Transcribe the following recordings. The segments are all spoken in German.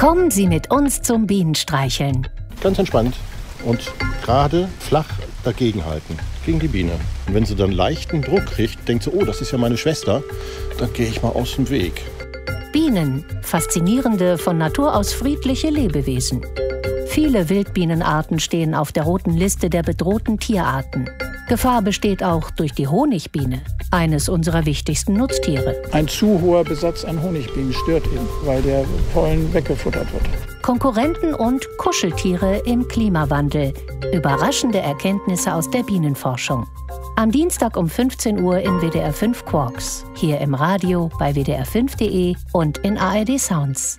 Kommen Sie mit uns zum Bienenstreicheln. Ganz entspannt und gerade flach dagegenhalten, gegen die Biene. Und wenn sie dann leichten Druck kriegt, denkt sie, oh, das ist ja meine Schwester, dann gehe ich mal aus dem Weg. Bienen, faszinierende, von Natur aus friedliche Lebewesen. Viele Wildbienenarten stehen auf der roten Liste der bedrohten Tierarten. Gefahr besteht auch durch die Honigbiene, eines unserer wichtigsten Nutztiere. Ein zu hoher Besatz an Honigbienen stört ihn, weil der Pollen weggefuttert wird. Konkurrenten und Kuscheltiere im Klimawandel. Überraschende Erkenntnisse aus der Bienenforschung. Am Dienstag um 15 Uhr in WDR 5 Quarks. Hier im Radio, bei wdr5.de und in ARD Sounds.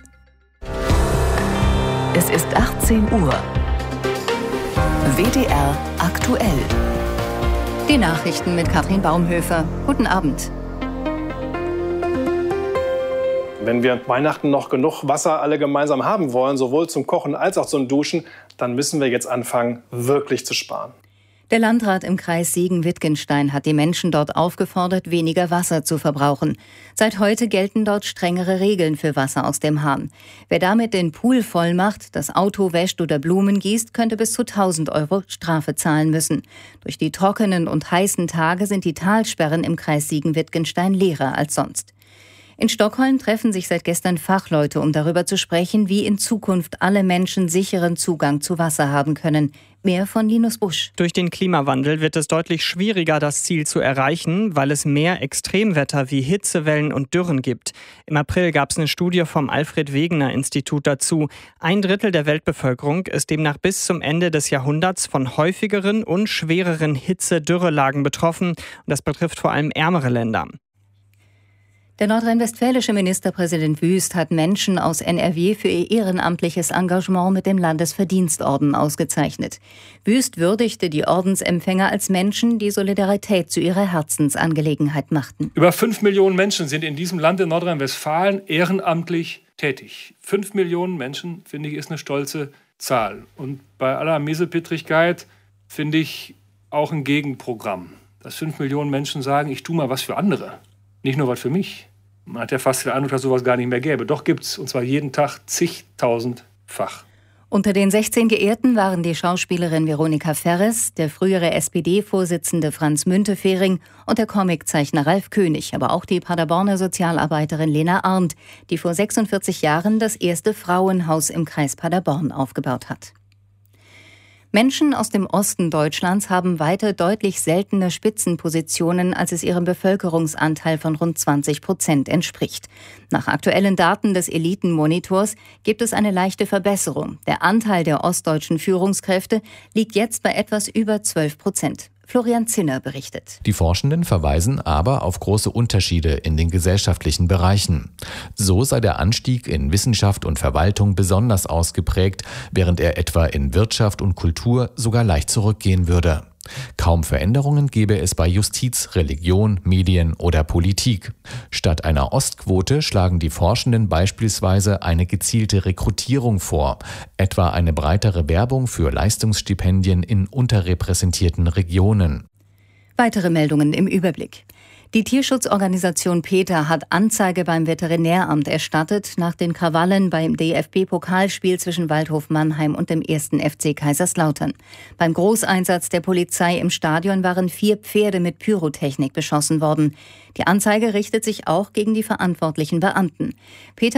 Es ist 18 Uhr. WDR aktuell. Die Nachrichten mit Katrin Baumhöfer. Guten Abend. Wenn wir Weihnachten noch genug Wasser alle gemeinsam haben wollen, sowohl zum Kochen als auch zum Duschen, dann müssen wir jetzt anfangen, wirklich zu sparen. Der Landrat im Kreis Siegen-Wittgenstein hat die Menschen dort aufgefordert, weniger Wasser zu verbrauchen. Seit heute gelten dort strengere Regeln für Wasser aus dem Hahn. Wer damit den Pool voll macht, das Auto wäscht oder Blumen gießt, könnte bis zu 1.000 € Strafe zahlen müssen. Durch die trockenen und heißen Tage sind die Talsperren im Kreis Siegen-Wittgenstein leerer als sonst. In Stockholm treffen sich seit gestern Fachleute, um darüber zu sprechen, wie in Zukunft alle Menschen sicheren Zugang zu Wasser haben können. Mehr von Linus Busch. Durch den Klimawandel wird es deutlich schwieriger, das Ziel zu erreichen, weil es mehr Extremwetter wie Hitzewellen und Dürren gibt. Im April gab es eine Studie vom Alfred-Wegener-Institut dazu. 1/3 der Weltbevölkerung ist demnach bis zum Ende des Jahrhunderts von häufigeren und schwereren Hitze-Dürrelagen betroffen. Und das betrifft vor allem ärmere Länder. Der nordrhein-westfälische Ministerpräsident Wüst hat Menschen aus NRW für ihr ehrenamtliches Engagement mit dem Landesverdienstorden ausgezeichnet. Wüst würdigte die Ordensempfänger als Menschen, die Solidarität zu ihrer Herzensangelegenheit machten. Über 5 Millionen Menschen sind in diesem Land in Nordrhein-Westfalen ehrenamtlich tätig. 5 Millionen Menschen, finde ich, ist eine stolze Zahl. Und bei aller Miesepittrigkeit finde ich auch ein Gegenprogramm. Dass 5 Millionen Menschen sagen, ich tue mal was für andere. Nicht nur was für mich. Man hat ja fast den Eindruck, dass sowas gar nicht mehr gäbe. Doch gibt's, und zwar jeden Tag zigtausendfach. Unter den 16 Geehrten waren die Schauspielerin Veronika Ferres, der frühere SPD-Vorsitzende Franz Müntefering und der Comiczeichner Ralf König, aber auch die Paderborner Sozialarbeiterin Lena Arndt, die vor 46 Jahren das erste Frauenhaus im Kreis Paderborn aufgebaut hat. Menschen aus dem Osten Deutschlands haben weiter deutlich seltener Spitzenpositionen, als es ihrem Bevölkerungsanteil von rund 20% entspricht. Nach aktuellen Daten des Elitenmonitors gibt es eine leichte Verbesserung. Der Anteil der ostdeutschen Führungskräfte liegt jetzt bei etwas über 12%. Florian Zinner berichtet. Die Forschenden verweisen aber auf große Unterschiede in den gesellschaftlichen Bereichen. So sei der Anstieg in Wissenschaft und Verwaltung besonders ausgeprägt, während er etwa in Wirtschaft und Kultur sogar leicht zurückgehen würde. Kaum Veränderungen gäbe es bei Justiz, Religion, Medien oder Politik. Statt einer Ostquote schlagen die Forschenden beispielsweise eine gezielte Rekrutierung vor, etwa eine breitere Werbung für Leistungsstipendien in unterrepräsentierten Regionen. Weitere Meldungen im Überblick. Die Tierschutzorganisation PETA hat Anzeige beim Veterinäramt erstattet nach den Krawallen beim DFB-Pokalspiel zwischen Waldhof Mannheim und dem 1. FC Kaiserslautern. Beim Großeinsatz der Polizei im Stadion waren 4 Pferde mit Pyrotechnik beschossen worden. Die Anzeige richtet sich auch gegen die verantwortlichen Beamten. PETA